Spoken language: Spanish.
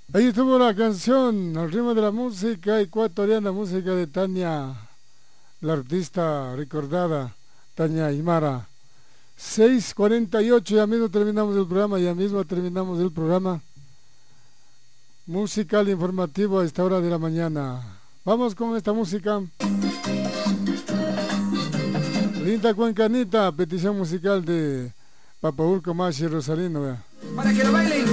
Ahí estuvo la canción al ritmo de la música ecuatoriana, música de Tania, la artista recordada, Tania Aymara. 6:48, ya mismo terminamos el programa, ya mismo terminamos el programa musical informativo a esta hora de la mañana. Vamos con esta música. Linda Cuencanita, petición musical de Papaulco Machi Rosalino. Vea. Para que lo bailen